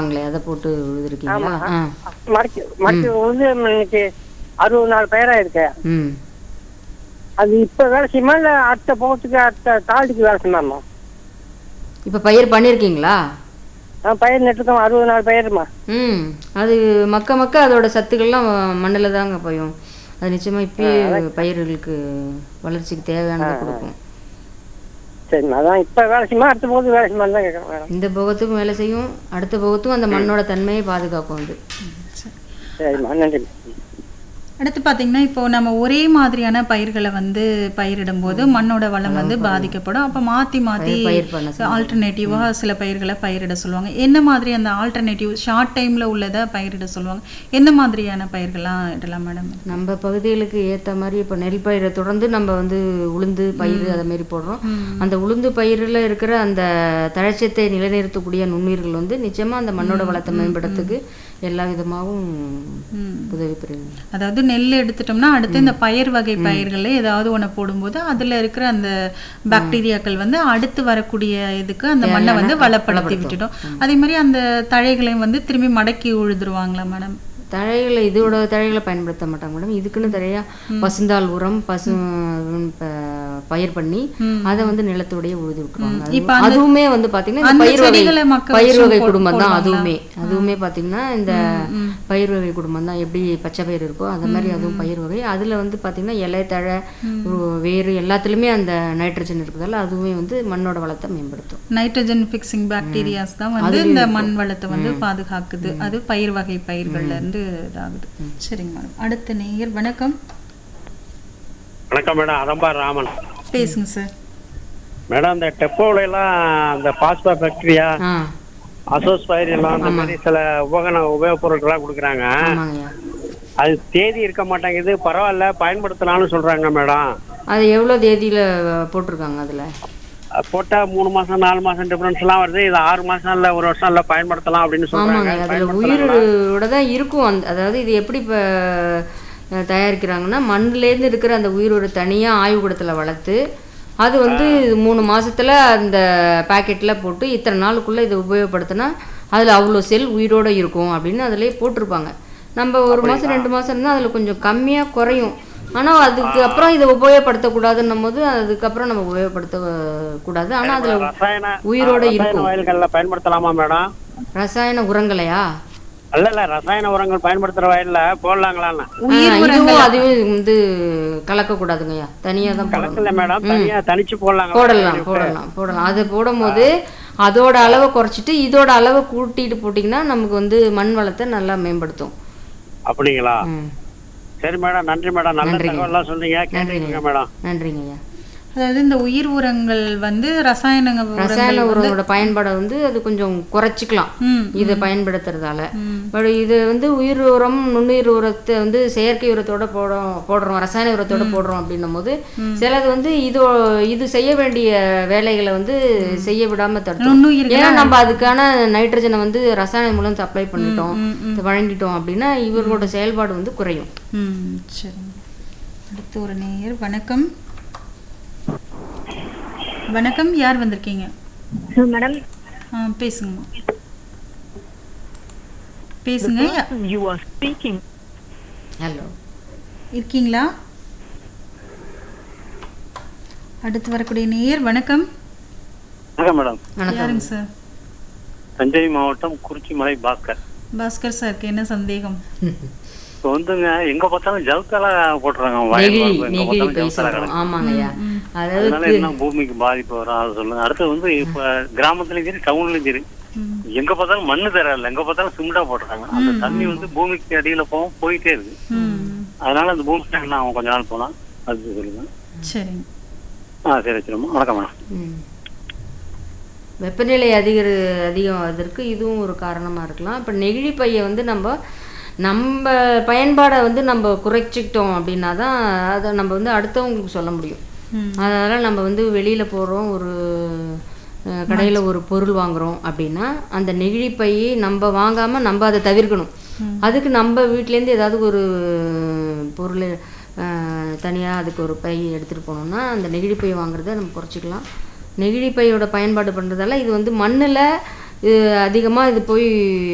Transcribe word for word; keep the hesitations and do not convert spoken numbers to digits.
சொல்லுவாங்களே அதை போட்டு உழுதுருக்கீங்களா? ஆமா. ஆ மடக்கி மடக்கி வந்து இன்னைக்கு அறுபது நாள் பயிரா இருக்கு. ம் அது இப்ப வேலை செய்யுமா இல்ல அடுத்த போகத்துக்கு அடுத்த தாழ்த்துக்கு வேலை செய்யலாமா? இப்போ பயிர் பண்ணியிருக்கீங்களா? நான் பயிர் நட்டுருக்கோம், அறுபது நாள் பயிருமா. ம் அது மக்க மக்க அதோட சத்துக்கள்லாம் மண்ணில் தாங்க போயும். அது நிச்சயமாக இப்பயே பயிர்களுக்கு வளர்ச்சிக்கு தேவையானதை கொடுக்கும். சரிம்மா, அதான் இப்ப வேலை செய்யுமா அடுத்த போகத்துக்கு வேலை செய்யுமா தான் கேட்குறேன் மேடம். இந்த போகத்துக்கும் வேலை செய்யும், அடுத்த போகத்துக்கும் அந்த மண்ணோட தன்மையை பாதுகாக்கும் அது. சரிம்மா, நன்றி. அடுத்து பார்த்தீங்கன்னா இப்போ நம்ம ஒரே மாதிரியான பயிர்களை வந்து பயிரிடும்போது மண்ணோட வளம் வந்து பாதிக்கப்படும். அப்போ மாற்றி மாற்றி பயிர் பண்ண ஆல்டர்னேட்டிவாக சில பயிர்களை பயிரிட சொல்லுவாங்க. என்ன மாதிரி அந்த ஆல்டர்னேட்டிவ் ஷார்ட் டைமில் உள்ளதை பயிரிட சொல்லுவாங்க? எந்த மாதிரியான பயிர்கள்லாம் இடலாம் மேடம்? நம்ம பகுதிகளுக்கு ஏற்ற மாதிரி இப்போ நெல் பயிரை தொடர்ந்து நம்ம வந்து உளுந்து பயிர் அதை மாரி போடுறோம். அந்த உளுந்து பயிரில் இருக்கிற அந்த தழைச்சத்தை நிலைநிறுத்தக்கூடிய நுண்ணுயிர்கள் வந்து நிச்சயமாக அந்த மண்ணோட வளத்தை மேம்படுறதுக்கு எல்லா விதமாகவும் உதவி புரியும். அதாவது நெல் எடுத்துட்டோம்னா அடுத்து இந்த பயிர் வகை பயிர்களை ஏதாவது ஒன்று போடும்போது அதில் இருக்கிற அந்த பாக்டீரியாக்கள் வந்து அடுத்து வரக்கூடிய இதுக்கு அந்த மண்ணை வந்து வளப்படுத்தி விட்டுடும். அதே மாதிரி அந்த தழைகளையும் வந்து திரும்பி மடக்கி உழுதுருவாங்களா மேடம்? தழைகளை இதோட தழைகளை பயன்படுத்த மாட்டாங்க மேடம். இதுக்குன்னு தழையா பசுந்தாள் உரம் பசு பயிர் பண்ணி அதை வந்து நிலத்தோடைய உழுது விட்டுருவாங்க. அதுவுமே வந்து பாத்தீங்கன்னா பயிர் வகை பயிர் வகை குடும்பம் தான். அதுவுமே அதுவுமே பாத்தீங்கன்னா இந்த பயிர் வகை குடும்பம் தான். எப்படி பச்சை பயிர் இருக்கோ அந்த மாதிரி அதுவும் பயிர் வகை. அதுல வந்து பாத்தீங்கன்னா இலை தழை வேறு எல்லாத்துலயுமே அந்த நைட்ரஜன் இருக்குதால அதுவுமே வந்து மண்ணோட வளத்தை மேம்படுத்தும். நைட்ரஜன் பிக்சிங் பாக்டீரியாஸ் தான் வந்து இந்த மண் வளத்தை வந்து பாதுகாக்குது. அது பயிர் வகை பயிர்கள்ல இருந்து இதாகுது. சரிங்க மேடம். அடுத்த நேயர் வணக்கம். வணக்கம் மேடம், அதம்பா ராமன் பேசுங்க சார். மேடம், இந்த டெப்போல எல்லாம் அந்த பாஸ்பா பாக்டீரியா அசோஸ் பயிர் எல்லாம் அந்த மாதிரி சில உபகரண உபயோக பொருட்கள்லாம் கொடுக்குறாங்க. அது தேதி இருக்க மாட்டேங்குது, பரவாயில்ல பயன்படுத்தலாம்னு சொல்றாங்க மேடம். அது எவ்வளவு தேதியில போட்டிருக்காங்க? அதுல போட்டா மூணு மாசம் நாலு மாசம் டிஃபரன்ஸ் எல்லாம் வருது. இது ஆறு மாசம் இல்ல ஒரு வருஷம் இல்ல பயன்படுத்தலாம் அப்படின்னு சொல்றாங்க. அதுல உயிரோட தான் இருக்கும். அந்த அதாவது இது எப்படி இப்ப தயாரிக்கிறாங்கன்னா மண்ணிலேருந்து இருக்கிற அந்த உயிரோட தனியா ஆய்வுக்கூடத்துல வளர்த்து அது வந்து மூணு மாசத்துல அந்த பாக்கெட்ல போட்டு இத்தனை நாளுக்குள்ள இதை உபயோகப்படுத்தினா அதுல அவ்வளோ செல் உயிரோட இருக்கும் அப்படின்னு அதுலயே போட்டிருப்பாங்க. நம்ம ஒரு மாசம் ரெண்டு மாசம் இருந்தா அதுல கொஞ்சம் கம்மியா குறையும். ஆனா அதுக்கு அப்புறம் இதை உபயோகப்படுத்தக்கூடாதுன்னும் போது அதுக்கப்புறம் நம்ம உபயோகப்படுத்த கூடாது. ஆனா அதுல உயிரோட இருக்கும். பயன்படுத்தலாமா மேடம் ரசாயன உரங்களையா? அல்ல இல்ல ரசாயன உரங்கள் பயன்படுத்துற வயல்ல போடலாங்களா? இதுவும் அதுவும் வந்து கலக்க கூடாதுங்கய்யா, தனியா தான் கலக்கல மேடம், தனியா தனிச்சு போடலாம். போடலாம் போடலாம் போடலாம் அது போடும் போது அதோட அளவை குறைச்சிட்டு இதோட அளவை கூட்டிட்டு போட்டீங்கன்னா நமக்கு வந்து மண் வளத்தை நல்லா மேம்படுத்தும். அப்படிங்களா? சரி மேடம், நன்றி மேடம், நல்ல தகவல்லாம் சொன்னீங்க. நன்றிங்க மேடம். நன்றிங்கய்யா. அதாவது இந்த உயிர் உரங்கள் வந்து ரசாயன ரசாயன உரங்களோட பயன்பாடை வந்து அது கொஞ்சம் குறைச்சிக்கலாம் இதை பயன்படுத்துறதால. பட் இது வந்து உயிர் உரம் நுண்ணுயிர் உரத்தை வந்து செயற்கை உரத்தோட போடுறோம் போடுறோம் ரசாயன உரத்தோட போடுறோம் அப்படின்னும் போது சிலது வந்து இதோ இது செய்ய வேண்டிய வேலைகளை வந்து செய்ய விடாம தடுக்கும். ஏன்னா நம்ம அதுக்கான நைட்ரஜனை வந்து ரசாயன மூலம் சப்ளை பண்ணிட்டோம் வழங்கிட்டோம் அப்படின்னா இவர்களோட செயல்பாடு வந்து குறையும். சரி, அடுத்து ஒரு நேயர். வணக்கம். வணக்கம், யார் வந்திருக்கீங்க மேடம்? பேசுங்க பேசுங்க. You are speaking. ஹலோ, இருக்கீங்களா? அடுத்து வரக்கூடிய நேயர். வணக்கம். வணக்கம் மேடம். யாருங்க சார்? தஞ்சை மாவட்டம் குறிச்சி மலை பாஸ்கர். பாஸ்கர் சாருக்கு என்ன சந்தேகம்? இப்போ வந்துங்க எங்க பார்த்தாலும் ஜவுக்கால போட்டுறாங்க. ஆமாங்கய்யா, அதனால என்ன பூமிக்கு பாதிப்பு வரும் அதை சொல்லுங்க. அடுத்து வந்து இப்ப கிராமத்துலயும் சரி டவுன்லயும் சரி எங்க பார்த்தாலும் மண்ணு தரல, எங்க பார்த்தாலும் சிமெண்டா போட்டுறாங்க. அந்த தண்ணி வந்து பூமிக்கு அடியில போகும் போயிட்டே இருக்கு. அதனால அந்த பூமி என்ன ஆகும் கொஞ்ச நாள் போனா அது சொல்லுங்க. சரிங்க. ஆ சரி வச்சிருமா. வணக்கம் மேடம். வெப்பநிலை அதிக அதிகம் அதற்கு இதுவும் ஒரு காரணமா இருக்கலாம். இப்ப நெகிழி பையை வந்து நம்ம நம்ம பயன்பாடை வந்து நம்ம குறைச்சிக்கிட்டோம் அப்படின்னா தான் அதை நம்ம வந்து அடுத்தவங்களுக்கு சொல்ல முடியும். அதனால் நம்ம வந்து வெளியில் போகிறோம், ஒரு கடையில் ஒரு பொருள் வாங்குகிறோம் அப்படின்னா அந்த நெகிழி பையை நம்ம வாங்காமல் நம்ம அதை தவிர்க்கணும். அதுக்கு நம்ம வீட்டிலேருந்து ஏதாவது ஒரு பொருள் தனியாக அதுக்கு ஒரு பை எடுத்துகிட்டு போனோம்னா அந்த நெகிழி பை வாங்குறத நம்ம குறைச்சிக்கலாம். நெகிழி பையோட பயன்பாடு பண்ணுறதால இது வந்து மண்ணில் அதிகமாக இது போய்